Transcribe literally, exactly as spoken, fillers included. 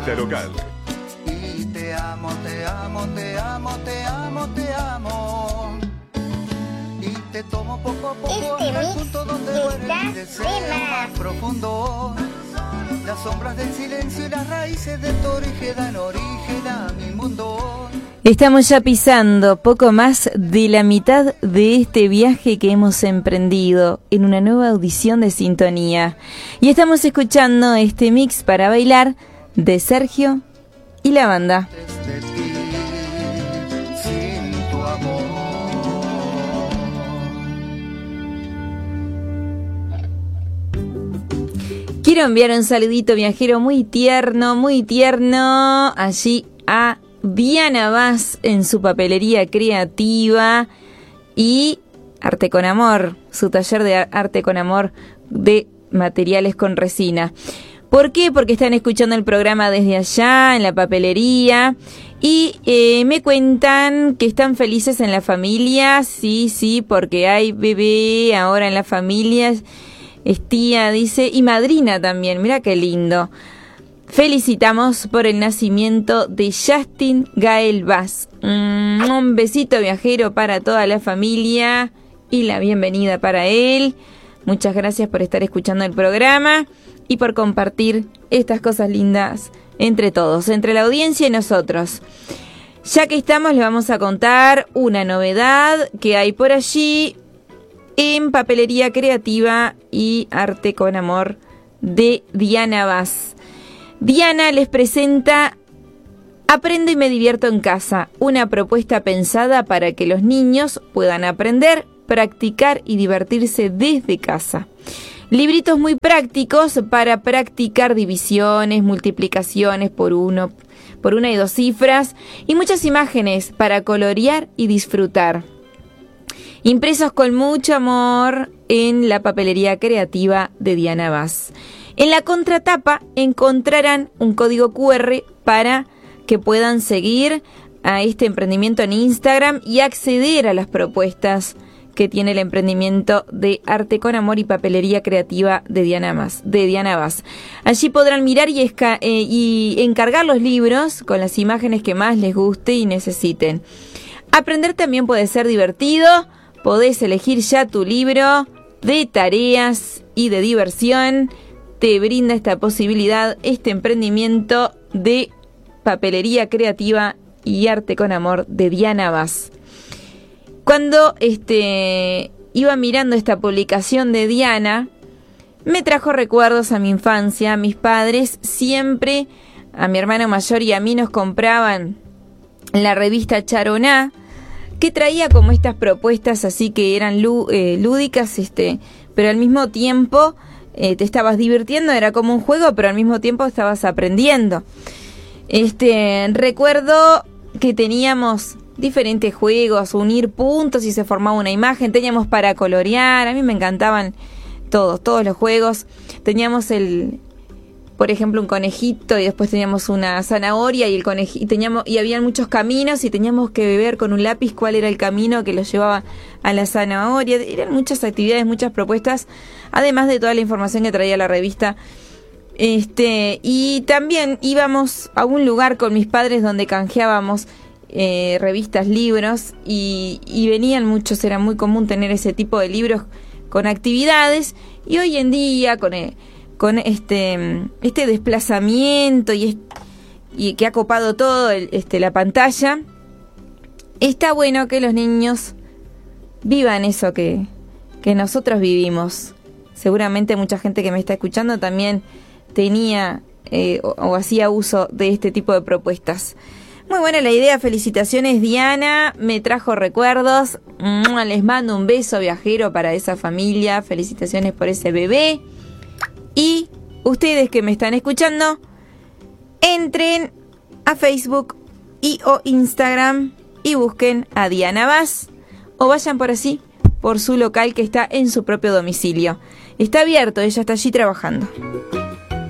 Local. Y te amo, te amo, te amo, te amo, te amo. Y te tomo poco a poco Este hasta el punto donde duele mi deseo más profundo. Las sombras del silencio y las raíces de tu origen dan origen a mi mundo. Estamos ya pisando poco más de la mitad de este viaje que hemos emprendido en una nueva audición de Sintonía. Y estamos escuchando este mix para bailar de Sergio y la banda. Desde ti, sin tu amor. Quiero enviar un saludito viajero muy tierno, muy tierno, allí a Diana Vaz en su papelería creativa y Arte con Amor, su taller de Arte con Amor de materiales con resina. ¿Por qué? Porque están escuchando el programa desde allá, en la papelería, y eh, me cuentan que están felices en la familia. Sí, sí, porque hay bebé ahora en la familia, es tía, dice, y madrina también, mira qué lindo. Felicitamos por el nacimiento de Justin Gael Vaz. Mm, un besito viajero para toda la familia y la bienvenida para él. Muchas gracias por estar escuchando el programa y por compartir estas cosas lindas entre todos, entre la audiencia y nosotros. Ya que estamos, les vamos a contar una novedad que hay por allí en Papelería Creativa y Arte con Amor de Diana Vaz. Diana les presenta Aprendo y me divierto en casa, una propuesta pensada para que los niños puedan aprender, practicar y divertirse desde casa. Libritos muy prácticos para practicar divisiones, multiplicaciones por uno, por una y dos cifras y muchas imágenes para colorear y disfrutar. Impresos con mucho amor en la Papelería Creativa de Diana Vaz. En la contratapa encontrarán un código cu erre para que puedan seguir a este emprendimiento en Instagram y acceder a las propuestas que tiene el emprendimiento de Arte con Amor y Papelería Creativa de Diana Vaz. De Diana Vaz. Allí podrán mirar y, esca- eh, y encargar los libros con las imágenes que más les guste y necesiten. Aprender también puede ser divertido. Podés elegir ya tu libro de tareas y de diversión. Te brinda esta posibilidad, este emprendimiento de Papelería Creativa y Arte con Amor de Diana Vaz. Cuando este, iba mirando esta publicación de Diana, me trajo recuerdos a mi infancia. Mis padres siempre, a mi hermano mayor y a mí, nos compraban la revista Charoná, que traía como estas propuestas así que eran lú, eh, lúdicas, este, pero al mismo tiempo eh, te estabas divirtiendo, era como un juego, pero al mismo tiempo estabas aprendiendo. Este, recuerdo que teníamos diferentes juegos, unir puntos y se formaba una imagen, teníamos para colorear, a mí me encantaban todos, todos los juegos. Teníamos el, por ejemplo, un conejito y después teníamos una zanahoria y el conejito, y teníamos, y habían muchos caminos y teníamos que ver con un lápiz cuál era el camino que los llevaba a la zanahoria. Eran muchas actividades, muchas propuestas, además de toda la información que traía la revista. Este, y también íbamos a un lugar con mis padres donde canjeábamos eh, revistas, libros, y, y venían muchos, era muy común tener ese tipo de libros con actividades, y hoy en día con, eh, con este, este desplazamiento y, y que ha copado todo el, este, la pantalla, está bueno que los niños vivan eso que, que nosotros vivimos. Seguramente mucha gente que me está escuchando también tenía eh, o, o hacía uso de este tipo de propuestas. Muy buena la idea, felicitaciones Diana, me trajo recuerdos. Les mando un beso viajero para esa familia, felicitaciones por ese bebé. Y ustedes que me están escuchando, entren a Facebook y o Instagram y busquen a Diana Vaz, o vayan por así, por su local que está en su propio domicilio. Está abierto, ella está allí trabajando.